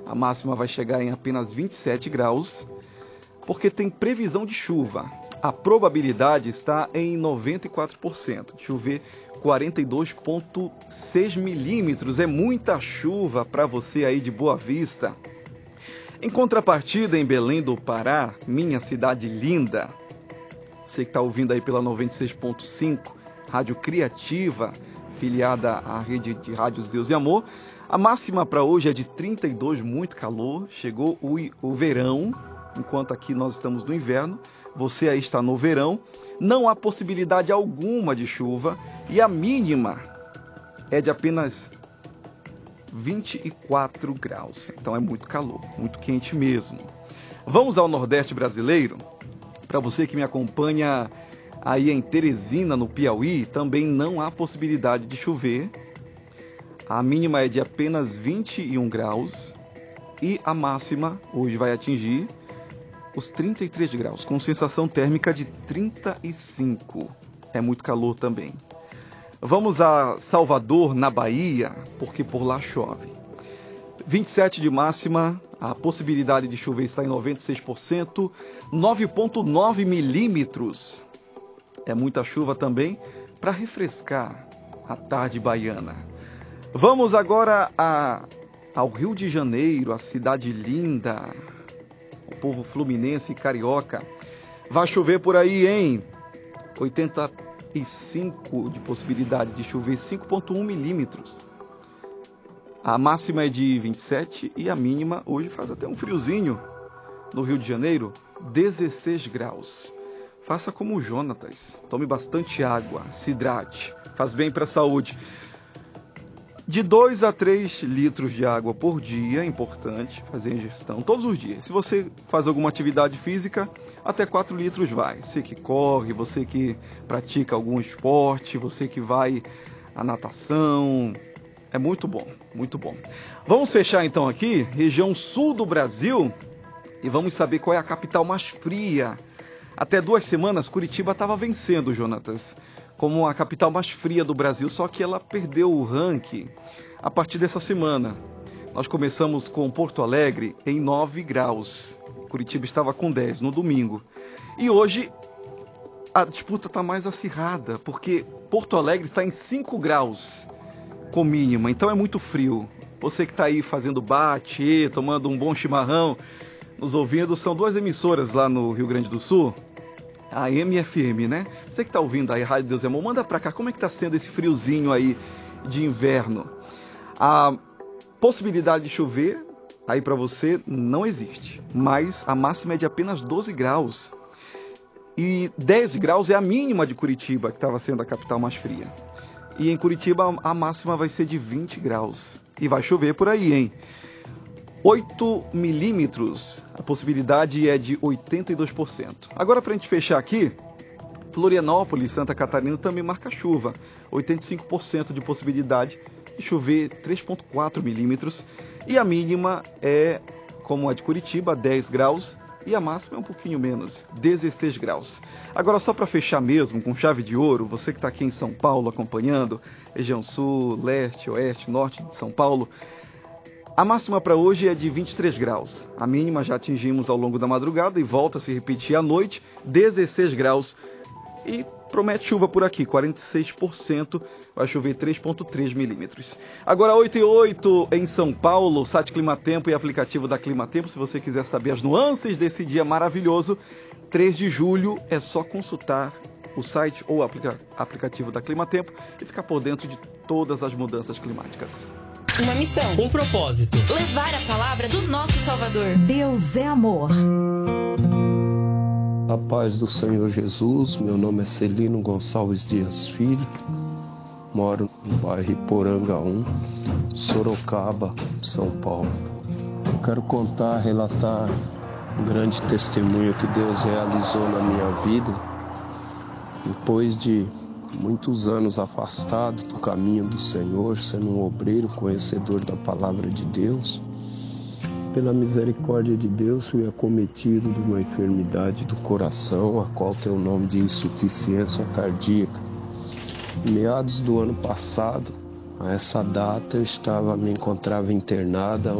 A máxima vai chegar em apenas 27 graus, porque tem previsão de chuva. A probabilidade está em 94%, de chover 42,6 milímetros. É muita chuva para você aí de Boa Vista. Em contrapartida, em Belém do Pará, minha cidade linda, você que está ouvindo aí pela 96,5, Rádio Criativa, filiada à rede de rádios Deus e Amor, a máxima para hoje é de 32, muito calor, chegou o verão, enquanto aqui nós estamos no inverno, você aí está no verão, não há possibilidade alguma de chuva e a mínima é de apenas 24 graus, então é muito calor, muito quente mesmo. Vamos ao Nordeste brasileiro. Para você que me acompanha aí em Teresina, no Piauí, também não há possibilidade de chover. A mínima é de apenas 21 graus e a máxima hoje vai atingir os 33 graus, com sensação térmica de 35. É muito calor também. Vamos a Salvador, na Bahia, porque por lá chove. 27 de máxima, a possibilidade de chover está em 96%, 9,9 milímetros. É muita chuva também para refrescar a tarde baiana. Vamos agora ao Rio de Janeiro, a cidade linda, o povo fluminense e carioca. Vai chover por aí, hein? 85 de possibilidade de chover, 5,1 milímetros. A máxima é de 27 e a mínima hoje faz até um friozinho. No Rio de Janeiro, 16 graus. Faça como o Jonatas, tome bastante água, se hidrate, faz bem para a saúde. De 2 a 3 litros de água por dia, é importante fazer ingestão todos os dias. Se você faz alguma atividade física, até 4 litros vai. Você que corre, você que pratica algum esporte, você que vai à natação, é muito bom, muito bom. Vamos fechar então aqui, região sul do Brasil, e vamos saber qual é a capital mais fria. Até 2 semanas, Curitiba estava vencendo, Jonatas, como a capital mais fria do Brasil, só que ela perdeu o ranking a partir dessa semana. Nós começamos com Porto Alegre em 9 graus. Curitiba estava com 10 no domingo. E hoje a disputa está mais acirrada, porque Porto Alegre está em 5 graus com mínima, então é muito frio. Você que está aí fazendo bate, tomando um bom chimarrão, nos ouvindo, são 2 emissoras lá no Rio Grande do Sul, a AM e FM, né? Você que está ouvindo aí, Rádio Deus e Amor, manda para cá, como é que está sendo esse friozinho aí de inverno? A possibilidade de chover aí para você não existe, mas a máxima é de apenas 12 graus. E 10 graus é a mínima de Curitiba, que estava sendo a capital mais fria. E em Curitiba a máxima vai ser de 20 graus. E vai chover por aí, hein? 8 milímetros, a possibilidade é de 82%. Agora, para a gente fechar aqui, Florianópolis, Santa Catarina também marca chuva. 85% de possibilidade de chover 3,4 milímetros. E a mínima é, como a de Curitiba, 10 graus. E a máxima é um pouquinho menos, 16 graus. Agora, só para fechar mesmo, com chave de ouro, você que está aqui em São Paulo acompanhando, região sul, leste, oeste, norte de São Paulo, a máxima para hoje é de 23 graus. A mínima já atingimos ao longo da madrugada e volta a se repetir à noite, 16 graus. E promete chuva por aqui, 46%, vai chover 3,3 milímetros. Agora 8h08 em São Paulo, site Climatempo e aplicativo da Climatempo. Se você quiser saber as nuances desse dia maravilhoso, 3 de julho, é só consultar o site ou o aplicativo da Climatempo e ficar por dentro de todas as mudanças climáticas. Uma missão, um propósito: levar a palavra do nosso Salvador. Deus é amor. A paz do Senhor Jesus, meu nome é Celino Gonçalves Dias Filho, moro no bairro Iporanga 1, Sorocaba, São Paulo. Eu quero relatar um grande testemunho que Deus realizou na minha vida, depois de muitos anos afastado do caminho do Senhor, sendo um obreiro, conhecedor da palavra de Deus. Pela misericórdia de Deus, fui acometido de uma enfermidade do coração, a qual tem o nome de insuficiência cardíaca. Em meados do ano passado, a essa data, me encontrava internada